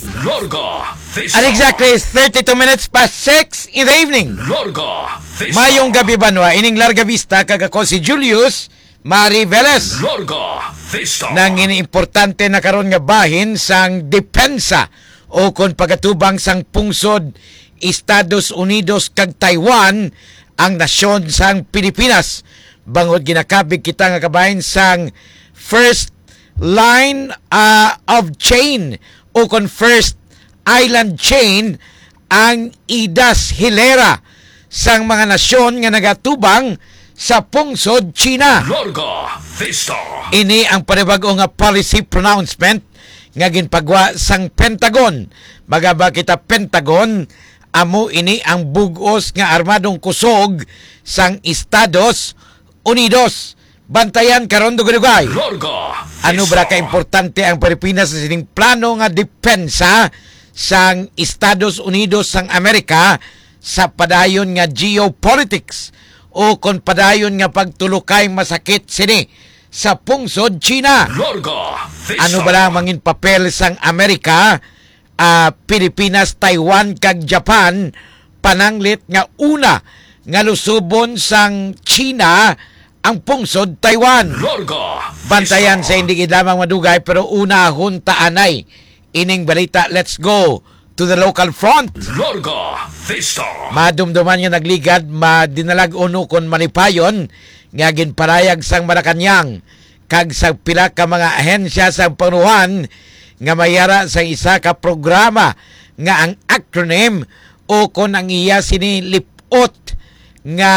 Larga Vista. At exactly 32 minutes past 6 in the evening. Larga Vista. Mayong gabi banwa, ining Larga Vista, kagako si Julius Mari Velez. Larga Vista. Nang iniimportante na karon nga bahin sang depensa o kon pagatubang sang pungsod Estados Unidos kag Taiwan ang nasyon sang Pilipinas. Bangod ginakabig kita nga kabahin sang first line of chain o kon first island chain ang Idas Hilera sang mga nasyon nga nagatubang sa pungsod China. Larga Vista. Ini ang panibago nga policy pronouncement nga ginpagwa sang Pentagon. Magaba kita Pentagon, amo ini ang bugos nga armadong kusog sang Estados Unidos. Bantayan karon dugay-dugay. Larga Vista. Ano ba ka importante ang Pilipinas sa sining plano nga depensa sang Estados Unidos sang Amerika sa padayon nga geopolitics o kon padayon nga pagtulukay masakit sini sa pungsod China. Larga Vista. Ano ba lang mangin papel sang Amerika, Pilipinas, Taiwan kag Japan pananglit nga una nga lusubon sang China ang pungsod Taiwan. Larga Bantayan Vista. sa hindi lamang madugay pero una huntaanay ining balita. Let's go to the local front. Larga Vista. Madumduman nga nagligad, madinalag uno kon manipayon nga ginparayag sang Malacañang kag sa pila ka mga ahensya sang panuhan nga mayara sa isa ka programa nga ang acronym o kon ang iya sinilipot nga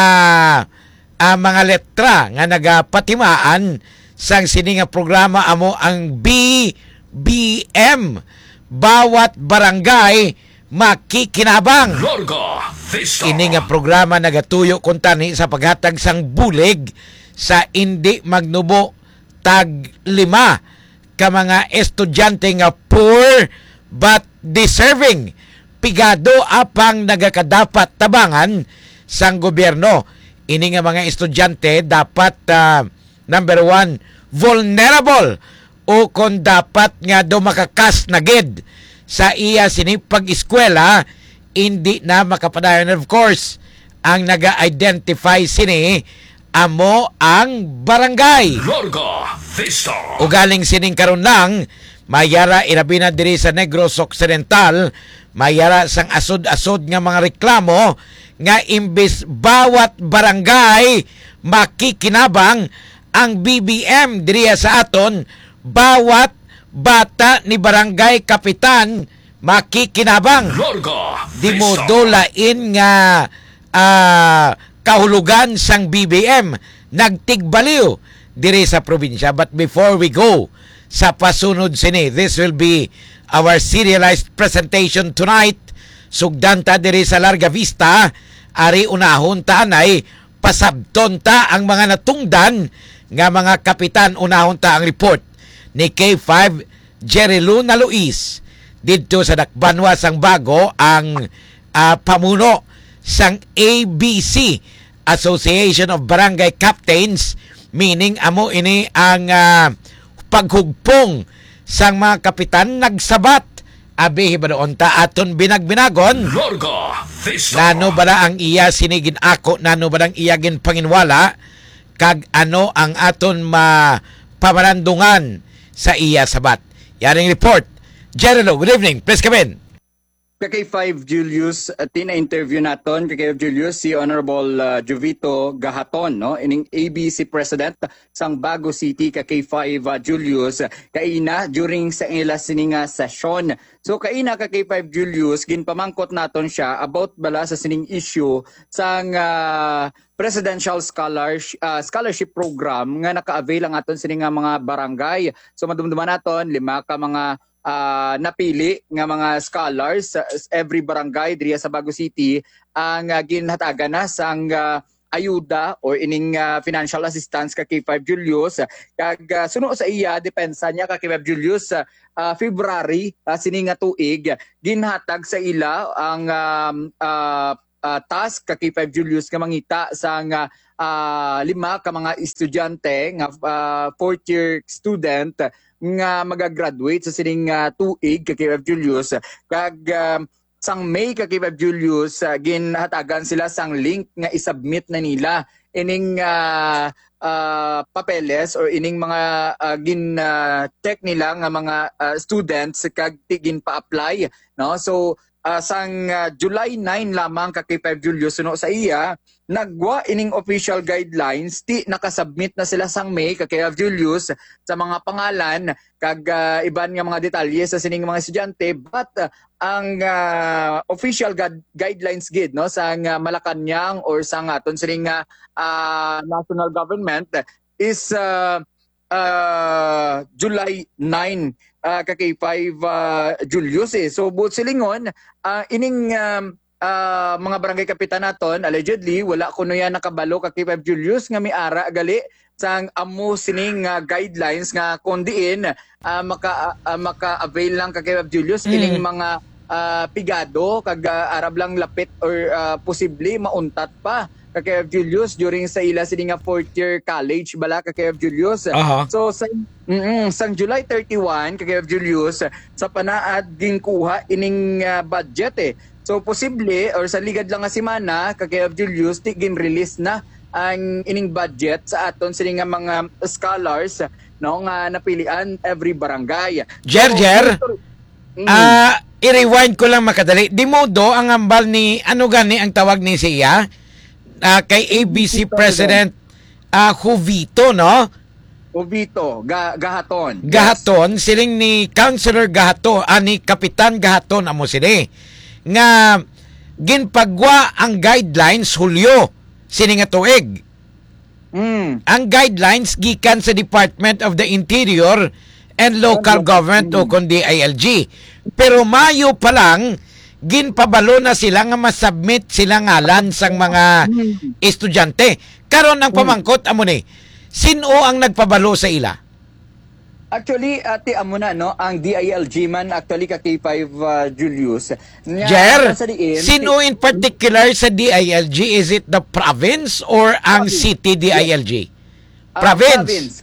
mga letra nga nagapatimaan sang sini nga programa amo ang BBM, bawat barangay makikinabang. Larga Vista. Ini nga programa nagatuyo kun tani sa paghatag sang bulig sa indi magnubo tag 5 ka mga estudyante nga poor but deserving, pigado apang nagakadapat tabangan sang gobyerno. Ini nga mga estudyante dapat number 1 vulnerable o kon dapat nga do makakas na gid sa iya sinipag eskwela, hindi na makapadayon. Of course, ang naga-identify sini amo ang barangay. Larga Vista. O galing sining karon lang, mayara ilabi na diri sa Negros Occidental, mayara sang asod-asod nga mga reklamo nga imbis bawat barangay makikinabang ang BBM diri sa aton, bawat bata ni barangay kapitan makikinabang. Larga Di mo Vista. dolain nga kahulugan sang BBM nagtigbaliw diri sa probinsya. But before we go sa pasunod sini, this will be our serialized presentation tonight. Sugdan ta diri sa Larga Vista, ari unahon ta anay pasabton ta ang mga natungdan nga mga kapitan. Unahon ta ang report ni K5 Jerry Luna Luis didto sa Dakbanwa sang Bago, ang pamuno sang ABC, Association of Barangay Captains, meaning amo ini ang paghugpong sang mga kapitan nagsabat. Abi hibadoon ta aton binagbinagon. Larga Vista. Nano bala ang iya sinigin ako, nano bala ang iya gin panginwala, kag ano ang aton pamarandungan sa iya sabat. Yaring report. General, good evening. Please come in. Kay-5 Julius, tina-interview naton kay Julius si Honorable Jovito Gahaton, no? Ining ABC President sang Bago City kay-5 Julius, kaina during sa ila sininga session. So kaina kay-5 Julius, ginpamangkot naton siya about bala sa sining issue sang presidential scholarship program nga naka-avail ang aton sininga mga barangay. So madumduman naton 5 ka mga napili nga mga scholars every barangay diri sa Bago City ang ginhatagan na sang ayuda or ining financial assistance kay 5 Julius. Kag suno sa iya depensa niya kay 5 Julius February sininga tuig ginhatag sa ila ang task kay 5 Julius nga mangita sang 5 ka mga estudyante nga fourth year student nga magagraduate sa sining tuig kay KF Julius kag sang May kay KF Julius ginhatagan sila sang link nga isubmit na nila ining papeles or ining mga check nila nga mga students kag tigin pa-apply, no? So sang July 9 lamang kay KF Julius suno sa iya nagwa ining official guidelines ti nakasubmit na sila sang May kay KF Julius sa mga pangalan kag iban nga mga detalye sa sining mga estudyante, but ang official guidelines gid, no, sang Malacañang or sang aton sining national government is July 9 kay 5 Julius So buot silingon ining mga barangay kapitan naton allegedly wala kuno yan nakabalo kay 5 Julius nga miara gali sang amo sining guidelines nga kundiin maka-avail lang kay 5 Julius ining mga pigado kag arab lang lapit or posible mauntat pa kay Julius during sa ila sini nga 4th year college bala kay Julius. So sang July 31 kay Julius sa panaad ginkuha ining budget So posible or sa ligad lang nga semana kay Julius ti gin-release na ang ining budget sa aton sini nga mga scholars, no, nga napilian every barangay. Jer, i-rewind ko lang makadali. Di modo ang ambal ni ano gani ang tawag ni siya kay ABC President Jovito, no? Jovito Gahaton. Gahaton, siling ni Councilor Gahaton, ni Kapitan Gahaton amo sini nga ginpagwa ang guidelines Hulyo sini nga tuig. Ang guidelines gikan sa Department of the Interior and Local Government o kundi DILG. Pero Mayo pa lang ginpabalo na sila nga masubmit sila ngalan sang mga estudyante. Karon ang pamangkot amo ni, sino ang nagpabalo sa ila? Actually, ati amo na, no, ang DILG man actually kay 5 Julius. Jer, sino in particular sa DILG? Is it the province or ang city DILG? Province.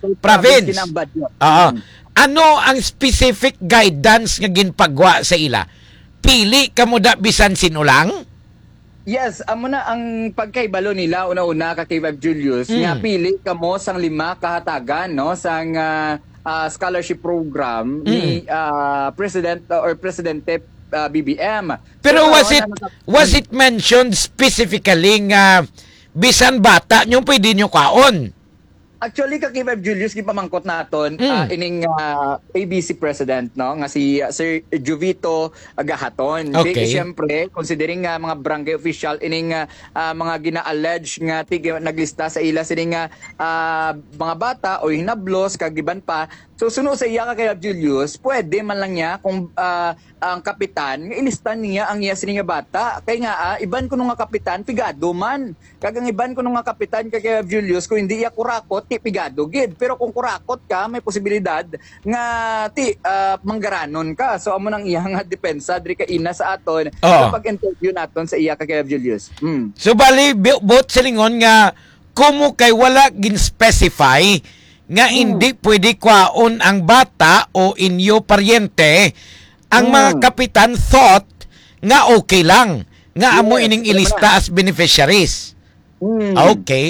Ano ang specific guidance nga ginpagwa sa ila? Pili kamo da bisan sino lang? Yes, amo na ang pagkaibalo nila una-una kay 5 Julius nga pili kamo sang 5 kahatagan, no, sang scholarship program ni President or Presidente BBM. Pero was it mentioned specifically nga bisan bata nyo pwede nyo kaon? Actually kay 5 Julius gipamangkot naton ining ABC President, no, nga si Sir Jovito Gahaton. Okay. Siyempre considering mga barangay official ining mga gina-allege nga naglista sa ila sining mga bata o hinablos kag iban pa. So suno sa iya kay Julius, pwede man lang niya kung ang kapitan ilistan niya ang iya sining bata kay nga iban kuno nga kapitan pigado man. Kag ang iban kuno nga kapitan kay Julius kung hindi iya kurakot ti pigado gid. Pero kung kurakot ka may posibilidad nga ti manggaranon ka. So amo nang iya nga depensa diri ka ina sa aton sa pag-interview naton sa iya kay Julius. So bali bot silingon nga kumo kay wala gin-specify nga hindi pwede kwaon ang bata o inyo paryente, ang mga kapitan thought nga okay lang nga amo ining ilista as beneficiaries. Okay.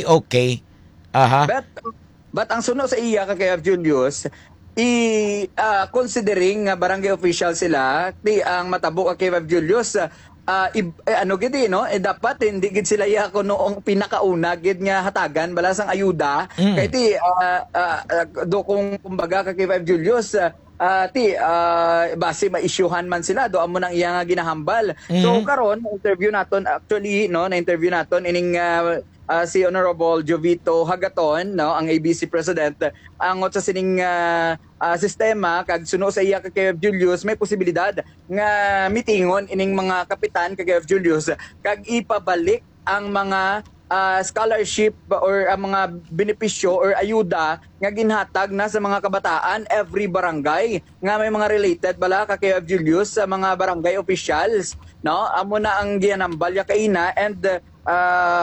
But ang suno sa iya kay Julius considering nga barangay official sila ang matabo kay Julius ano gid dapat hindi gid sila ya kuno pinakauna gid nga hatagan balasang ayuda kay ti do kung kumbaga kay 5 Julius base ma-issuehan man sila do amo nang iya nga ginahambal. So karon interview naton actually na interview naton ining si Honorable Jovito Gahaton, no, ang ABC President, angot sa sining sistema kag suno sa iya kay Julius may posibilidad nga mitingon ining mga kapitan kay Julius kag ipabalik ang mga scholarship or ang mga benepisyo or ayuda nga ginhatag na sa mga kabataan every barangay nga may mga related bala kay Julius sa mga barangay officials, no, amo na ang gianambal ya kaina and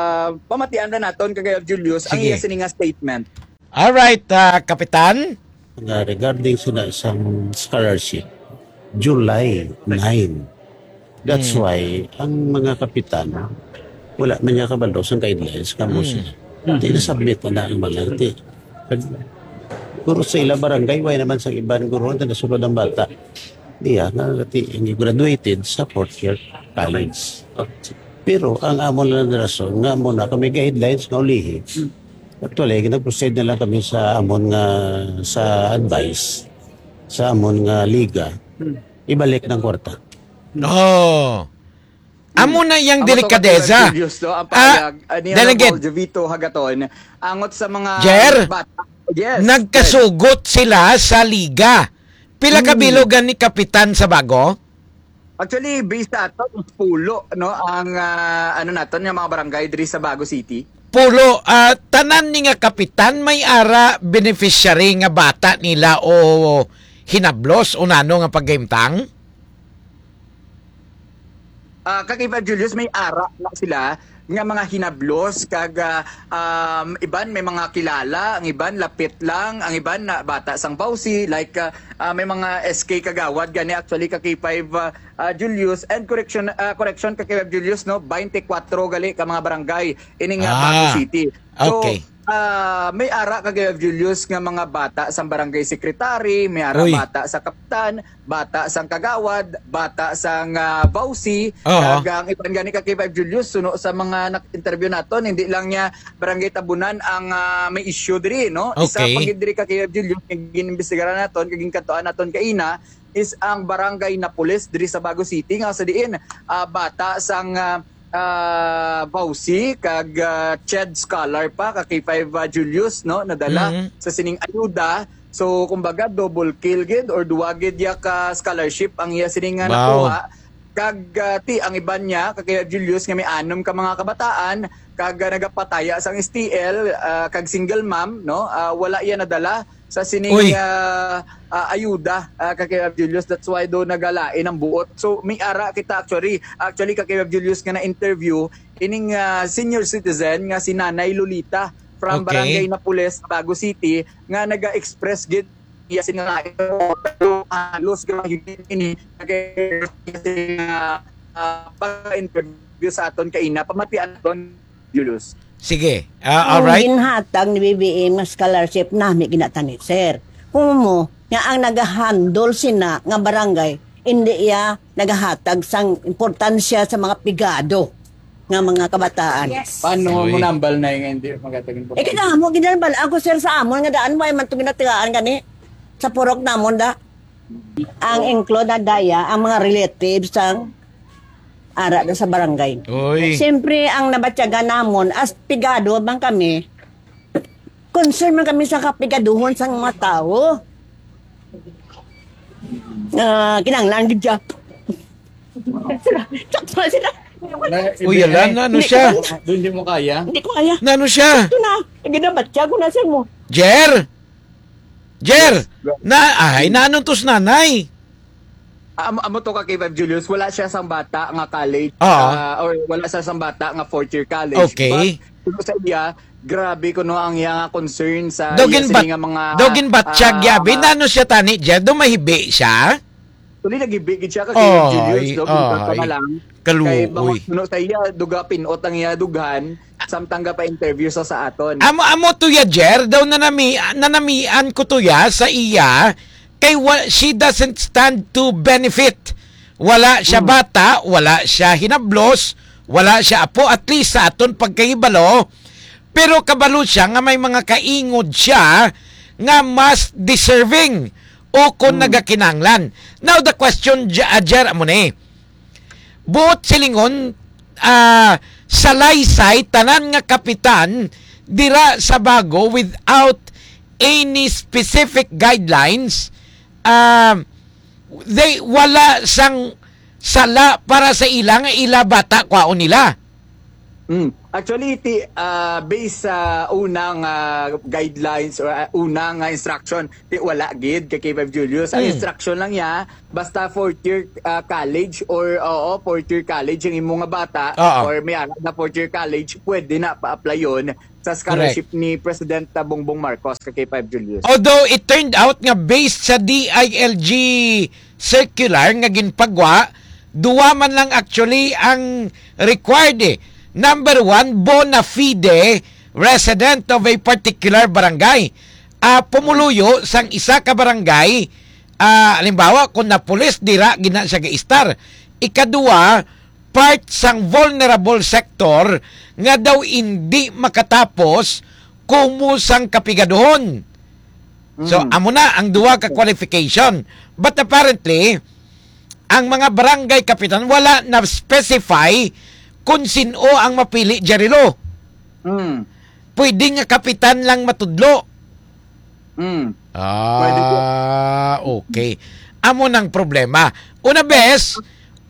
pamatian na naton kay Julius ang iya sininga statement. Alright, Kapitan. nga regarding sa isang scholarship, July 9. That's why, ang mga kapitan, wala man niya kabalo sa guidelines, kamo siya. Hindi na-submit na ang mga hindi. Guro sa ila barangay, why naman sa ibang guro na nasunod ang bata. Diya, hindi graduated sa 4th year college. Pero ang amon na rason, nga mo na kami guidelines nga ulihin. Actually, nag-proceed na lang kami sa amon nga sa advice, sa amon nga liga, ibalik ng kwarta. Oh. Amo na yang delikadeza. Ang payag ni Delegate Honorable Jovito Hagaton, angot sa mga Jer, bata. Yes. nagkasugot sila sa liga. Pila ka bilogan ni kapitan sa bago? Actually, based sa ato, pulo, no, ang ano naton, yung mga barangay diri sa Bago City. Pulo, tanan ni nga kapitan may ara beneficiary nga bata nila o hinablos o nano nga paggaimtang? Kakiba Julius, may ara na sila nga mga hinablos kag iban may mga kilala, ang iban lapit lang, ang iban na bata sang Bausi, like may mga SK kagawad gani actually kaki 5 Julius, and correction kaki Julius, no, 24 gali ka mga barangay ining Bago City. So okay. may ara kagaya Julius nga mga bata sa barangay secretary, may ara Uy. bata sa kapitan, bata sang kagawad, bata sang Bausi, Oo. ang iban gani kay Julius suno sa mga interview naton, hindi lang niya barangay Tabunan ang may issue diri, no? Isa Okay. pag diri kay Julius ginimbestigaran naton, kaging katuan naton kaina is ang barangay Napoles diri sa Bago City nga sa diin bata sang Bausi kag Ched Scholar pa kay 5 Julius, no, nadala sa sining ayuda. So kumbaga double kill gid or duwa gid ya ka scholarship ang iya sining nga Wow. nakuha. Kag ang iban niya kay Julius nga may 6 ka mga kabataan kag nagapataya sang STL kag single mom, no, wala iya nadala sa sining Uy. ayuda kay Julius. That's why do nagalain ang buot. So may ara kita actually kay Julius nga na interview ining senior citizen nga si Nanay Lolita from Okay. Barangay Napoles, Bago City nga naga-express gid iya nga halos gamit ini kay pag-interview sa aton kaina pamatian aton Julius. Sige. Ang Alright. ginhatag ni BBM nga scholarship nami ginatanit, sir. Kung mo, nga ang nagahandol sina nga barangay, hindi iya nagahatag sang importansya sa mga pigado nga mga kabataan. Paano Uy. mo nambal na yung hindi magatagin po? Kita mo, ginanbal ako, sir, sa amon nga daan mo, ay man ito ginatigaan gani. Sa purok namon da. Ang include na daya, ang mga relatives sang ara na sa barangay. Uy. Siyempre, ang nabatyaga namon, as pigado bang kami, concern man kami sa kapigaduhon sa mga tao. Kinanglan gid siya. Sakto sila. Uy, alam na, ano siya? Doon di mo kaya? Hindi ko kaya. Nano siya? Ito na. Ginabatya ko na sir mo. Jer! Nanong tos nanay? Amo to ka kay Vibe Julius, wala siya sang bata nga college Oo. or wala siya sang bata nga 4th year college. Okay. But sa iya, grabe ko no ang iya nga concern sa Dogin iya bat sini nga mga dogin batsyag yabi nano siya tani Jer dumahibi siya. Tuloy nagibigid siya kay Ay, Julius, dogin ka ay. na lang. Kaluoy. Kay bangos no sa iya duga pinot ang iya dughan samtang ga pa interview sa aton. Amo tuya Jer daw nanamian ko tuya sa iya kay she doesn't stand to benefit. Wala siya bata, wala siya hinablos, wala siya apo, at least sa aton pagkahibalo. Pero kabalo siya nga may mga kaingod siya nga mas deserving o kung nagakinanglan. Now the question, Jer, amo ni. Buot silingon, salaysay, tanan nga kapitan, dira sa Bago without any specific guidelines, wala sang sala para sa ila bata kwaon nila. Actually, based sa unang guidelines or unang instruction, wala gid kay K5 Julius. Ang instruction lang niya, basta fourth year college or fourth year college yung imong nga bata or may anak na fourth year college, pwede na pa-apply yun sa scholarship ni President Bongbong Marcos kay K5 Julius. Although it turned out nga based sa DILG circular nga ginpagwa, duwa man lang actually ang required eh. Number 1, bona fide resident of a particular barangay. Pumuluyo sang isa ka barangay, halimbawa kung napulis dira gina siya ga-star. Ikadua, part sang vulnerable sector nga daw hindi makatapos kumusang kapigadohon. So amo na ang duwa ka qualification. But apparently ang mga barangay kapitan wala na specify kung sino ang mapili, Jerilo. Pwede nga kapitan lang matudlo. Okay. Amo nang problema. Una bes,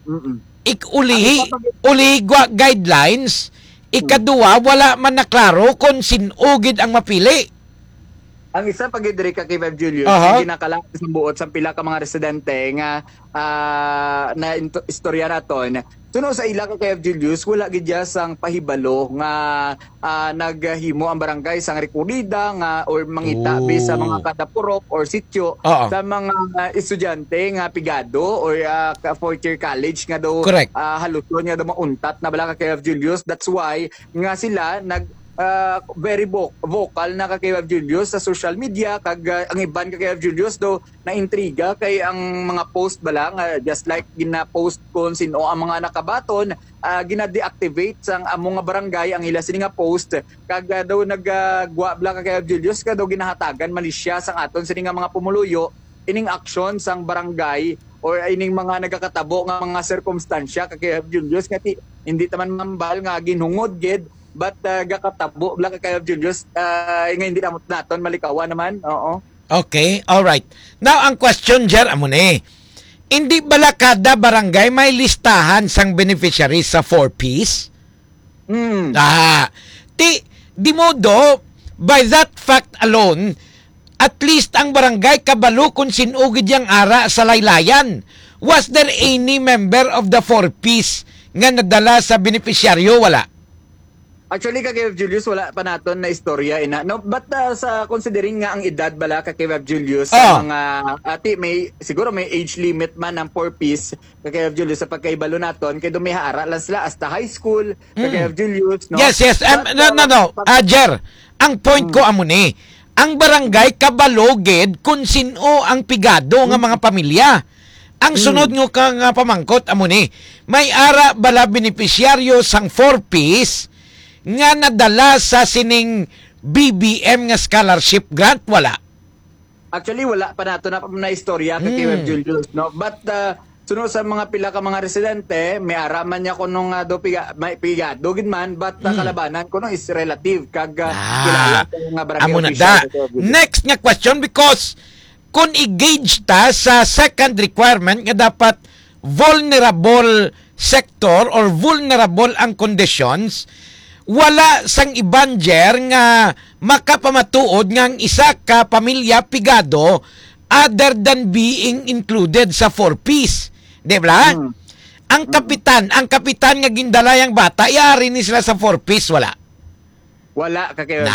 ulihi guidelines. Ikadua, wala man na klaro kung sino gid ang mapili. Ang isa pagidiri ka kay K5 Julius, ginakalang sa buot sa pila ka mga residente nga na istorya naton. Suno sa ila ka kay K5 Julius, wala gid sang pahibalo nga naghimo ang barangay sang rekurida nga or mangita sa mga kadapurok or sityo sa mga estudyante nga pigado or fourth year college nga daw haluson nga daw mauntat na bala ka kay K5 Julius. That's why nga sila very vocal na kay K5 Julius sa social media kag ang iban kay K5 Julius do na intriga kay ang mga post bala nga just like gina-post kon sino ang mga nakabaton gina-deactivate sang among nga barangay ang ila sini nga post kag daw nagwa bala kay K5 Julius kag daw ginahatagan malisya sang aton sini nga mga pumuluyo ining action sang barangay or ining mga nagakatabo nga mga circumstansya kay K5 Julius nga hindi taman mambal nga ginhungod gid. But gakatabo lang kay Julius nga hindi naton malikawan naman. Okay, all right. Now ang question Jer amo ni. Hindi bala kada barangay may listahan sang beneficiaries sa 4Ps? Di modo by that fact alone at least ang barangay kabalo kung sinugid yang ara sa laylayan. Was there any member of the 4Ps nga nadala sa beneficiaryo? Wala. Actually, kay Julius, wala pa naton na istorya ina. No, but sa considering nga ang edad bala kay Julius sa mga siguro may age limit man ng 4Ps kay Julius sa pagkaibalo naton kay dumihara lang sila hasta high school kay Julius, no. Yes. No. Jer, ang point ko amo ni, ang barangay kabaloged kung sino ang pigado nga mga pamilya. Ang sunod ngo ka nga pamangkot amo ni, may ara bala beneficiaryo sang 4Ps nga nadala sa sining BBM nga scholarship grant? Wala. Actually, wala pa nato na istorya kay K5 Julius, no. But sunod sa mga pila ka mga residente, may araman niya kuno nga do pigado gid man, but kalabanan kuno is relative kag kilala nga barangay official. Next nga question, because kung i-gauge ta sa second requirement nga dapat vulnerable sector or vulnerable ang conditions, wala sang iban Jer nga makapamatuod nga ang isa ka pamilya pigado other than being included sa 4Ps. Di ba? Ang kapitan nga gindalayang bata, iari ni sila sa 4Ps, wala. Wala ka kayo.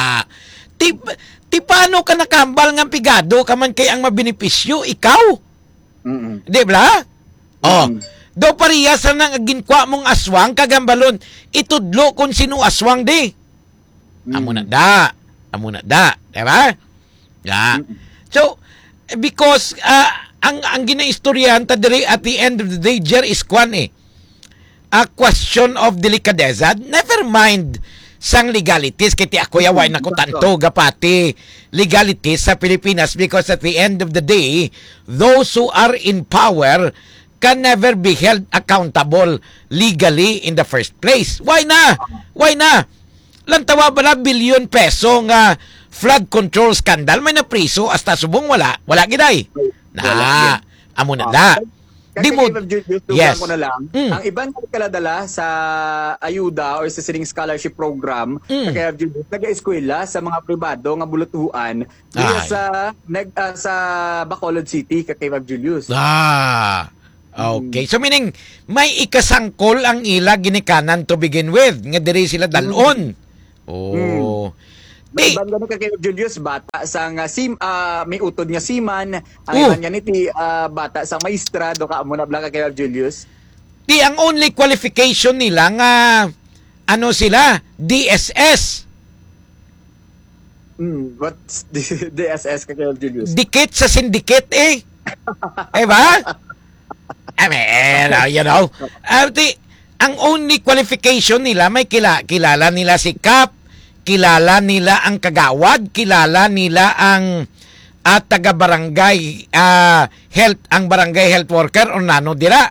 Ti paano ka nakambal nga pigado ka man kay ang mabenepisyo? Ikaw? Di ba? Do pariya sa nang ginkwa mong aswang kagambalon itudlo kung sino aswang di. Amo na da. Diba? So because ang ginaistoryahan ta diri at the end of the day Jer is a question of delicadeza. Never mind sang legalities kiti ako yaway na ko tanto gapati legalities sa Pilipinas, because at the end of the day those who are in power can never be held accountable legally in the first place. Why na? Lantawa bala bilyon peso nga flood control scandal may napriso hasta subong wala giday. Amo na da. Di mo- yes. Yes. ko na lang. Ang ibang nagkaladala sa ayuda or sa sining scholarship program, kaya nag-eskwela sa mga pribado nga bulutuan dito Ay. sa Bacolod City kay Ma'am Julius. Okay. So meaning, may ikasangkol ang ila ginikanan to begin with. Nga diri sila dalon. Oh. May Di, ibang ganun kay Julius, bata sa nga may utod nga siman, ang Oh. iban nga niti bata sa maestra, do ka mo na blanca kay Julius. di ang only qualification nila nga ano sila? DSS. What's DSS kay Julius? Dikit sa syndicate eh. Eh ba? I mean, you know. Ang only qualification nila, may kilala nila si Kap, kilala nila ang kagawad, kilala nila ang taga-barangay health, ang barangay health worker o nano dira.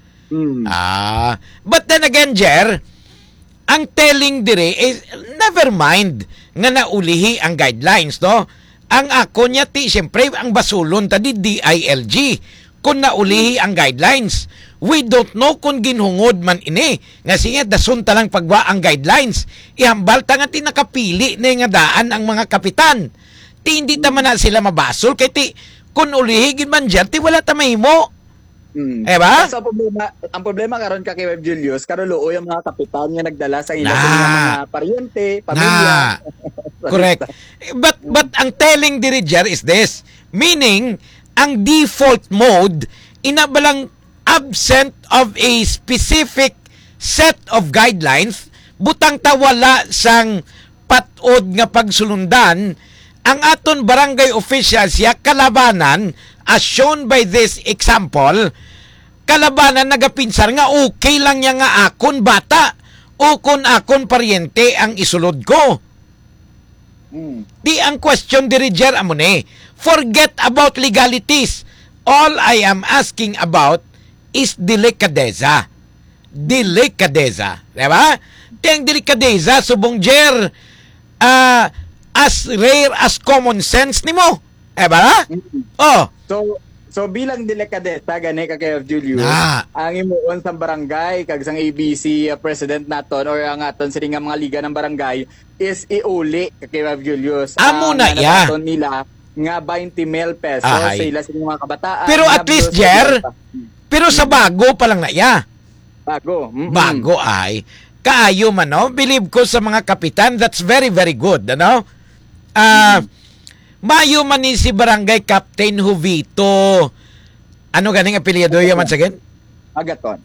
But then again, Jer, ang telling dire is never mind nga naulihi ang guidelines, no? Ang ako niya siyempre ang basulon tadi DILG kung naulihi ang guidelines. We don't know kung ginhungod man ini. Nga siya, dasun talang pagwa ang guidelines. Ihambal ta nga tinakapili na nga daan ang mga kapitan. Ti hindi taman na sila mabasol. Kaya ti, kung ulihigin man dyan, ti wala ta mahimo. Eh ba? So, ang problema karon ka kay Web Julius, karon luoy ang mga kapitan nga nagdala sa ilang mga paryente, pamilya. Correct. But ang telling diri Jer is this. Meaning, ang default mode, inabalang absent of a specific set of guidelines, butang tawala sang patod nga pagsulundan, ang aton barangay officials siya kalabanan, as shown by this example, kalabanan nagapinsar nga okay lang niya nga akon bata o kung akon paryente ang isulod ko. Di ang question diri Jer amone, forget about legalities. All I am asking about is delikadeza. Delikadeza. Diba? Tiyang delikadeza, subong Jer, as rare as common sense ni mo. Diba? Oh. So bilang delikadesa gani ka kay Julius, ang imuon sa barangay kag sang ABC president naton or ang aton sini nga mga liga ng barangay is iuli kay Julius. Amo na ya. Nila nga 20 mil pesos sa ila sa mga kabataan. Pero at least Jer, pero sa bago pa lang na ya. Bago. Bago ay kaayo man, no? Believe ko sa mga kapitan, that's very very good, ano? Mayo man ni si Barangay Captain Jovito. Ano ganing apelyido yaman sa akin? Agaton.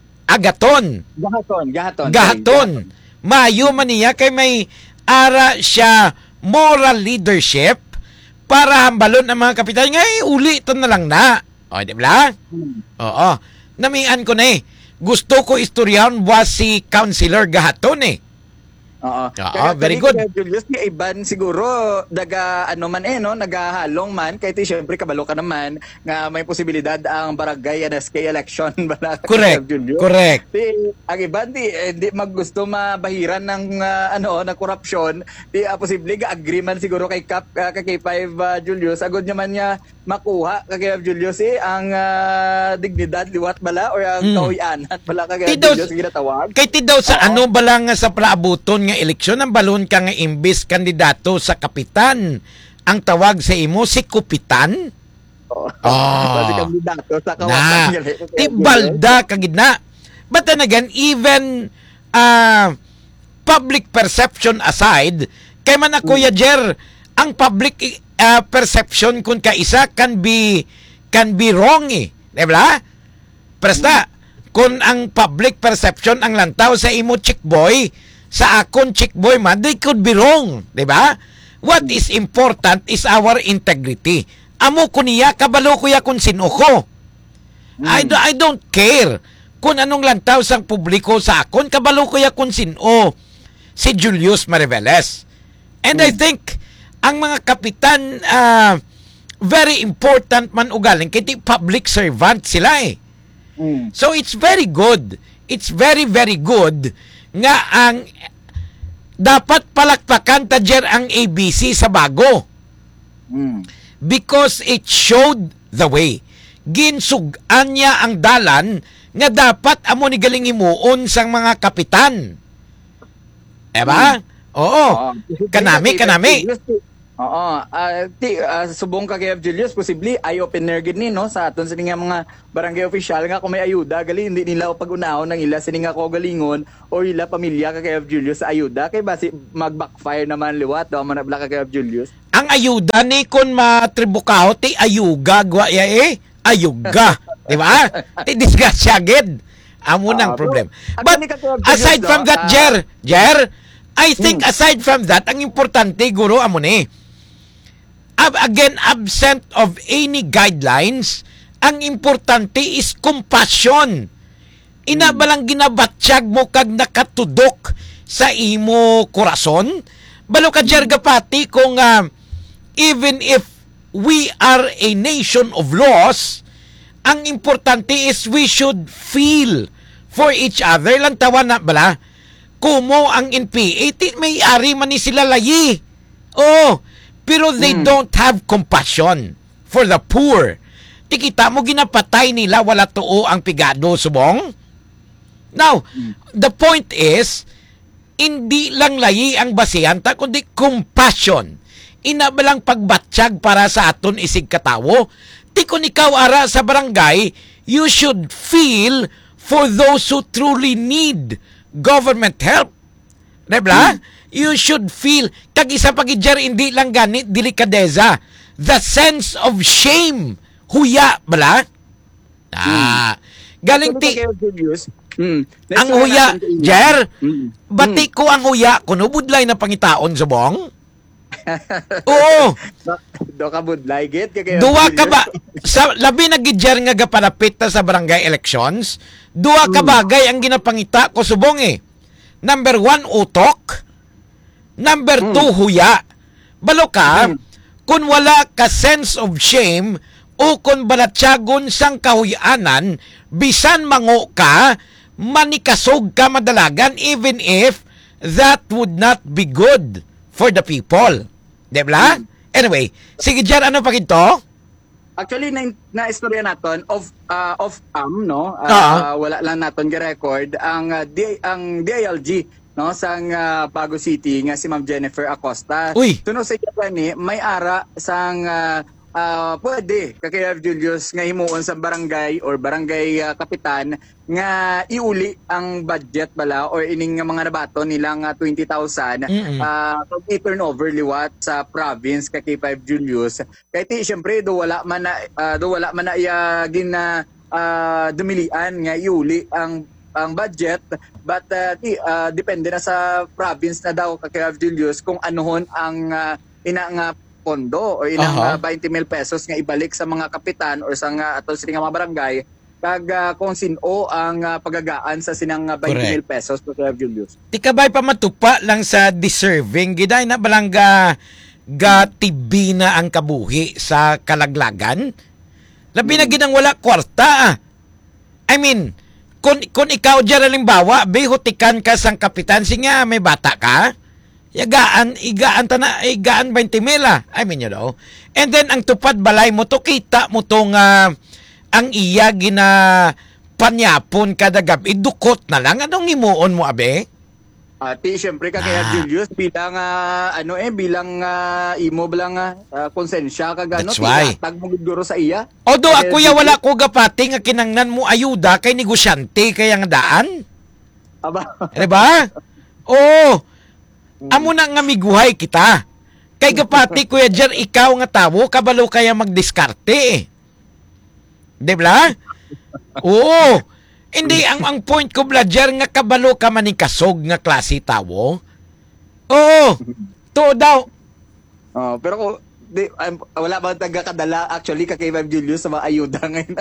Gahaton. Mayo man niya kay may ara siya moral leadership para hambalon ang mga kapitan nga uli ito na lang na. O, di ba? Oo. Namian ko na eh. Gusto ko istoryahan was si Councilor Gahaton eh. Oo. Very good. Julius, ni iban siguro daga ano man no, nagahalong man kay ti syempre kabalo ka naman nga may posibilidad ang barangay NSK election bala. Correct. Julius. Correct. Ang iban di maggusto mabahiran ng na korupsyon, posible ga agreement siguro kay Cap kay 5 Julius agud naman niya makuha kay Julius ang dignidad liwat bala or ang kahuyanan bala kay Julius ginatawag. Kay ti daw sa ano bala nga sa plaabuton nga eleksyon ang balon ka nga imbis kandidato sa kapitan. Ang tawag sa imo si Kupitan. Kandidato sa kawasan. Ti balda kagidna. But then again, even public perception aside, kay man ako Jer, ang public perception kung kaisa can be wrong eh. Diba? Presta, kung ang public perception ang lantaw sa imo chick boy, sa akon chick boy man, they could be wrong. Diba? What is important is our integrity. Amo ko niya, kabalo ko ya kung sino ko. I don't care kung anong lantaw sang publiko sa akon, kabalo ko ya kung sino si Julius Mariveles. And I think ang mga kapitan very important man ugaling kay public servant sila eh. So it's very good. It's very very good nga ang dapat palakpakan ta Jer ang ABC sa bago. Because it showed the way. ginsugan niya ang dalan nga dapat amo ni galing himuon sang mga kapitan. Eba? Oo. Kanami. Oo. Subong ka kay Julius, posibly eye-opener gid ni no sa aton sini nga mga barangay official nga kung may ayuda gali hindi nila pag-unahon ng ila sini nga kogalingon o ila pamilya ka kay Julius sa ayuda kay basi mag-backfire naman liwat do man abla ka kay Julius. Ang ayuda ni kon matribukaho ti ayuga gwa ya ayuga, di ba? Ti disgrasya gid. Amo nang problem. But aside from that, Jer, I think aside from that, ang importante guro amo ni. Again, absent of any guidelines, ang importante is compassion. Inabalang ginabatsyag mo kag nakatudok sa imo korason. Balo ka Jer gapati kung even if we are a nation of laws, ang importante is we should feel for each other. Lang tawa na bala, kumo ang NPA, may ari man ni sila layi. Oh, pero they don't have compassion for the poor. Tikita mo ginapatay nila, wala tuo ang pigado, subong. Now, the point is, hindi lang layi ang basihanta, kundi compassion. Inabalang pagbatsyag para sa aton isig katawo. Ti kung ikaw ara sa barangay, you should feel for those who truly need government help. Diba? You should feel, kag isa pag-idjar, hindi lang ganit, delikadeza. The sense of shame. Huya, bala? Galing ti... Ang huya, Jer, bati ko ang huya, kunubudlay na pangitaon sa bong? Oo. Do ka budlay git Duwa ka ba sa labi na gidjer nga gapalapit ta sa barangay elections, duwa ka bagay ang ginapangita ko subong eh. Number 1, utok. Number 2, huya. Balo ka, kung wala ka sense of shame o kung balatsagon sang kahuyanan, bisan mango ka, manikasog ka madalagan even if that would not be good for the people. Diba? Anyway, sige dyan, ano pa ito? Actually, na istorya naton of no? Wala lang naton gi-record ang DILG no sang Bago City nga si Ma'am Jennifer Acosta. Tuno sa iya ni may ara sang pwede kay Julius nga himuon sa barangay or barangay kapitan nga iuli ang budget bala or ining mga nabato nilang 20,000 i-turnover liwat sa province kay 5 Julius kay ti syempre do wala man na iya dumilian nga iuli ang budget but depende na sa province na daw kay Julius kung anuhon ang ina nga pondo o ilang 20 mil pesos nga ibalik sa mga kapitan or sa ato sining mga barangay kag kung sino ang pagagaan sa sinang 20 mil pesos to Kuya Julius. Ti kabay pa matupa lang sa deserving giday na balangga gatibi na ang kabuhi sa kalaglagan. Labi na ginang wala kwarta. I mean, kung ikaw dyan halimbawa, bihutikan ka sang kapitan, singa may bata ka, igaan 20 mil I mean, you know. And then, ang tupad balay mo to, kita mo tong ang iya gina panyapon kada gabi, dukot na lang. Anong imuon mo, abe? Siyempre kaya Julius bilang bilang imo bilang konsensya kagano tag mo guro sa iya. Odo ako ya wala ko gapati nga kinangnan mo ayuda kay negosyante kay ang daan. Aba. Diba? Oh. Amo na nga miguhay kita. Kay gapati kuya Jer ikaw nga tawo kabalo kaya magdiskarte. Diba? Oo. Hindi, ang point ko, Bladger, nga kabalo ka manikasog nga klase tawo. Oo, to daw. Pero wala ba tagakadala actually kay Ma'am Julius sa mga ayuda ngayon?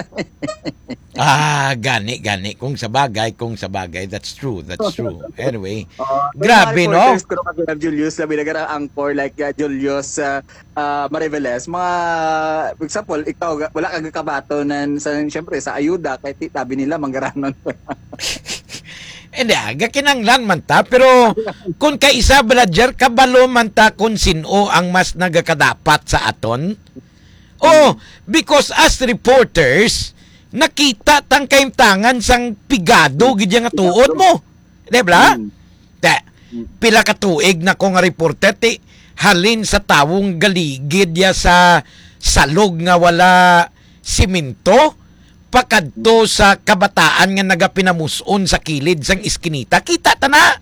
Gani. Kung sa bagay, that's true. Anyway, grabe, no? Ma'am Julius, sabi na angkor like Julius Mariveles, mga, for example, ikaw, wala kang kabato siyempre sa ayuda, kahit tabi nila, manggaranon. Hindi, kinanglan man ta, pero kung kaisa Bladger, kabalo man ta kung sino ang mas nagakadapat sa aton. Oh, because as reporters, nakita tang kaimtangan sang pigado gid nga tuod mo. Diba? Pila ka tuig na ko nga reporter ti halin sa tawong galigid ya sa salog nga wala simento pakadto sa kabataan nga nagapinamuson sa kilid sang iskinita. Kita ta na.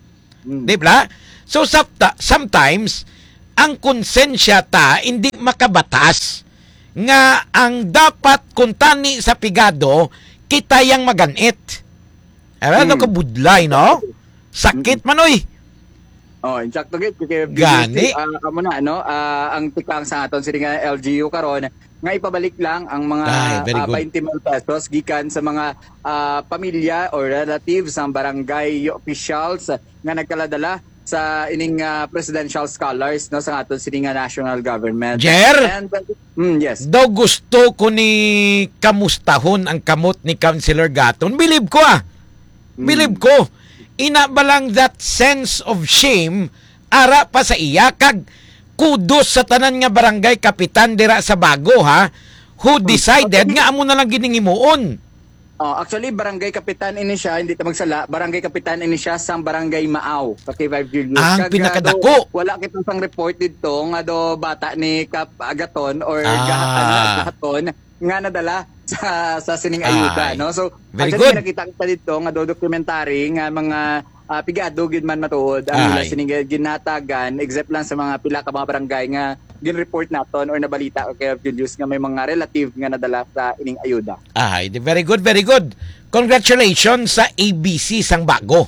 Diba? So sometimes ang konsensya ta hindi makabatas nga ang dapat kuntani sa pigado kita yang maganit. Ano ka budlay, no? Sakit man, oy. Oh, insakto gid kay Gani. kamo na no, ang tikang sa aton sini nga LGU karon nga ipabalik lang ang mga Ay, very good. 20 mil pesos gikan sa mga pamilya or relatives ng barangay officials nga nagkaladala sa ining presidential scholars no sa aton sini nga national government. Jer? And yes. Daw gusto ko ni kamustahon ang kamot ni Councilor Gaton. Believe ko Believe ko. Ina ba lang that sense of shame ara pa sa iya kag kudos sa tanan nga barangay kapitan dira sa Bago who decided nga amo na lang giningimuon. Actually, barangay kapitan ini siya, hindi ta magsala, barangay kapitan ini siya sang barangay Maaw, Kay 5 Julius. Ang pinakadako. Wala kitang sang report dito nga do bata ni Kap Agaton or Gahaton nga nadala sa sining ayuda, no? So, very actually, good. nakita kita dito nga do documentary nga mga pigado gid man matuod ang nila sining ginatagan except lang sa mga pila ka mga barangay nga gin-report naton or nabalita kay Julius nga may mga relative nga nadala sa ining ayuda. Very good, very good. Congratulations sa ABC sang Bago.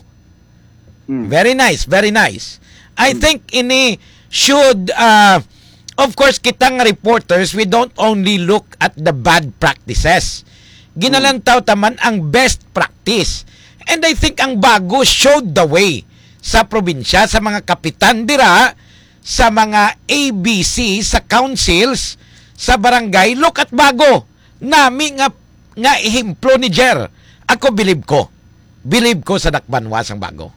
Very nice, very nice. I think ini should of course kitang reporters we don't only look at the bad practices. Ginalantaw taman ang best practice. And I think ang Bago showed the way sa probinsya, sa mga kapitan dira, sa mga ABC, sa councils, sa barangay. Look at Bago. Nami nga ihimplo ni Jer. Ako believe ko. Believe ko sa Dakbanwas ang Bago.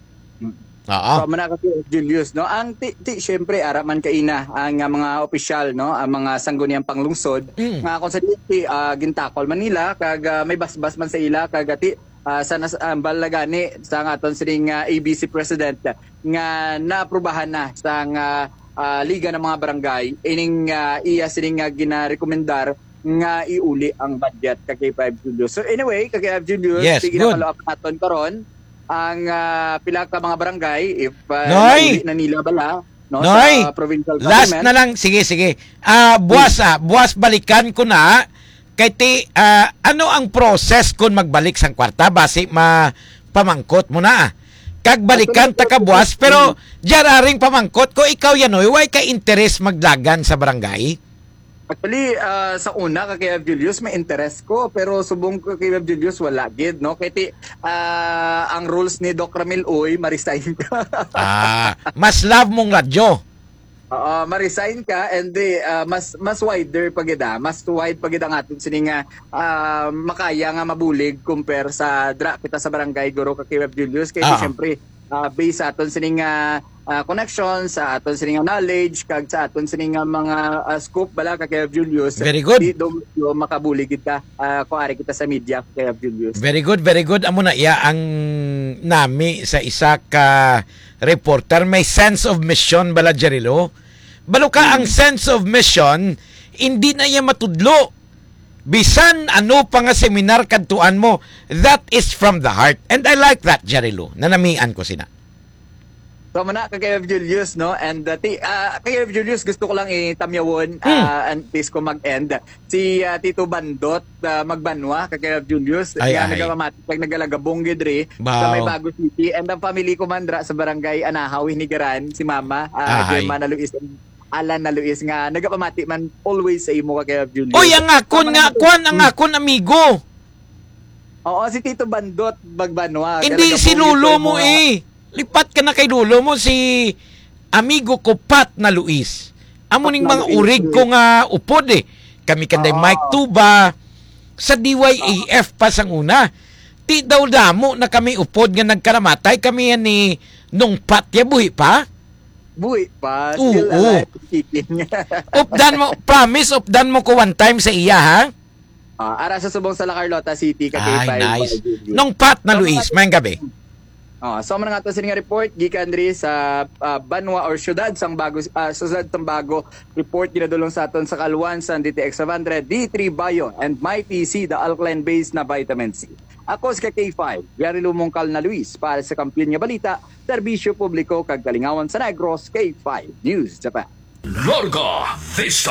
Oo. So, manaka si Julius, no? Ang syempre araman kaina ang mga opisyal, no? Ang mga sangguniang panglungsod nga kung sa gintakol Manila kag may basbas man sa ila kag sa balagani sa aton sining ABC president nga naaprubahan na sa liga ng mga barangay ining iya sining ginarekomendar nga iuli ang budget kay 5 Julius. So anyway, kay 5 Julius, yes, sige good. na follow up naton karon ang pila ka mga barangay if Noy! na nila bala no Noy! sa provincial Last government. na lang, sige. Buwas balikan ko na kay ano ang process kung magbalik sang kwarta base pamangkot mo na. Kag balikan ta ka buwas pero jararing pamangkot ko ikaw yanoy way ka interes maglagan sa barangay. Actually, sa una kay Julius may interest ko pero subong ko kay Julius wala gid no kay ang rules ni Doc Ramil Uy ma-resign ka. Mas love mong radyo. Ma-resign ka and mas wider pagid mas wide pagid ang aton sini nga makaya nga mabulig compare sa kita sa barangay guro kay Julius kay syempre based sa aton sini nga connections, sa aton sini nga knowledge kag sa aton sini nga mga scope bala kay Julius. Very good. Di do makabulig kita kuari kita sa media kay Julius. Very good. Amo na iya ang nami sa isa ka reporter may sense of mission bala Jerilo. Balo ka ang sense of mission hindi na iya matudlo. Bisan ano pa nga seminar kadtuan mo, that is from the heart. And I like that, Jerilo. Nanamian ko sina. So mana kay Julius no and kay Julius gusto ko lang itamyawon and please ko mag-end si Tito Bandot magbanwa kay Julius nga nagalagabong gidri sa may Bago City and ang family ko mandra sa barangay Anahaw hinigaran si Mama Gemma na Luis Alan na Luis nga nagapamati man always sa imo kay Julius. Oy ang akon amigo. Oo si Tito Bandot magbanwa. Hindi si Lulo mo Lipat ka na kay Lulo mo si amigo ko Pat na Luis. Amo ning mga urig ko nga upod Kami kanday Mike Tuba sa DYAF pa sang una. Ti daw damo na kami upod nga nagkaramatay kami yan ni nung Pat ya buhi pa. buhi pa. Oo. Still alive, kicking. Updan mo, promise, updan mo ko one time sa iya, ha? Ara sa subong sa La Carlota City, ka K5. Ay, nice. Nung pat na Luis, mayang gabi. So man nga to sining report gikan diri sa Banwa or syudad sang bago syudad sang bago report ginadulong sa aton sa Kalwan sa DTX 700 D3 Bio and Mighty C the alkaline based na vitamin C. Ako si K5, Gary Lumongkal na Luis para sa Kampiyon nga Balita, Serbisyo Publiko kag Kalingawan sa Negros, K5 News Japan. Larga Vista.